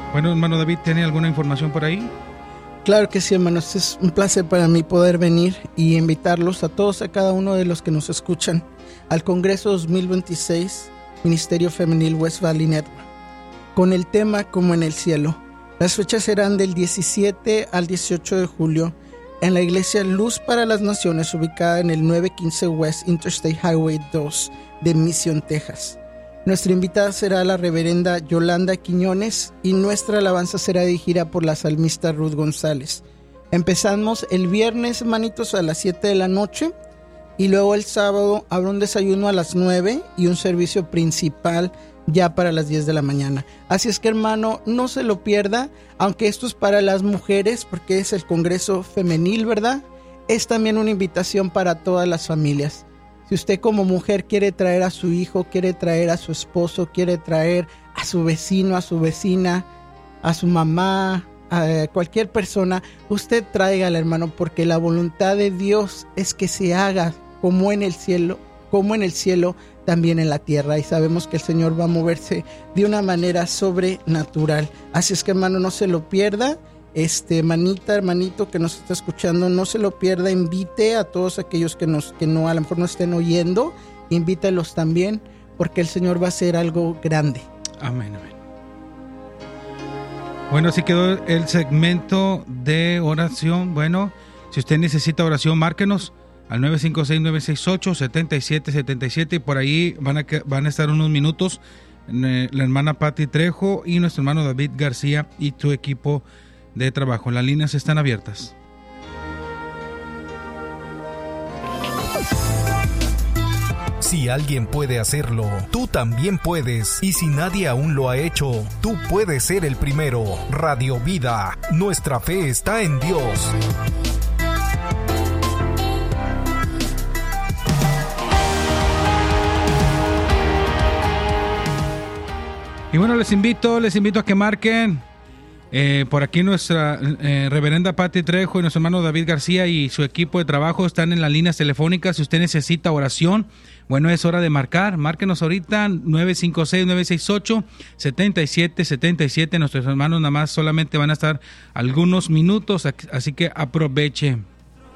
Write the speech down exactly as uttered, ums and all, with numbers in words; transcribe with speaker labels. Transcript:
Speaker 1: Bueno, hermano David, ¿tiene alguna información por ahí?
Speaker 2: Claro que sí, hermanos. Es un placer para mí poder venir y invitarlos a todos, a cada uno de los que nos escuchan, al Congreso dos mil veintiséis, Ministerio Femenil West Valley Network, con el tema Como en el Cielo. Las fechas serán del diecisiete al dieciocho de julio en la iglesia Luz para las Naciones, ubicada en el nueve quince West Interstate Highway dos de Mission, Texas. Nuestra invitada será la reverenda Yolanda Quiñones y nuestra alabanza será dirigida por la salmista Ruth González. Empezamos el viernes, hermanitos, a las siete de la noche y luego el sábado habrá un desayuno a las nueve y un servicio principal ya para las diez de la mañana. Así es que, hermano, no se lo pierda, aunque esto es para las mujeres porque es el Congreso Femenil, ¿verdad? Es también una invitación para todas las familias. Si usted como mujer quiere traer a su hijo, quiere traer a su esposo, quiere traer a su vecino, a su vecina, a su mamá, a cualquier persona, usted tráigala, hermano, porque la voluntad de Dios es que se haga como en el cielo, como en el cielo, también en la tierra. Y sabemos que el Señor va a moverse de una manera sobrenatural. Así es que, hermano, no se lo pierda. Este, manita, hermanito que nos está escuchando, no se lo pierda, invite a todos aquellos que nos, que no, a lo mejor no estén oyendo, invítelos también, porque el Señor va a hacer algo grande.
Speaker 1: Amén, amén. Bueno, así quedó el segmento de oración. Bueno, si usted necesita oración, márquenos al nueve cinco seis, nueve seis ocho, siete siete siete siete y por ahí van a, van a estar unos minutos eh, la hermana Patti Trejo y nuestro hermano David García y tu equipo de trabajo. Las líneas están abiertas.
Speaker 3: Si alguien puede hacerlo, tú también puedes. Y si nadie aún lo ha hecho, tú puedes ser el primero. Radio Vida, nuestra fe está en Dios.
Speaker 1: Y bueno, les invito, les invito a que marquen. Eh, por aquí nuestra eh, reverenda Patti Trejo y nuestro hermano David García y su equipo de trabajo están en las líneas telefónicas. Si usted necesita oración, bueno, es hora de marcar. Márquenos ahorita nueve cinco seis, nueve seis ocho, siete siete siete siete. Nuestros hermanos nada más solamente van a estar algunos minutos, así que aproveche.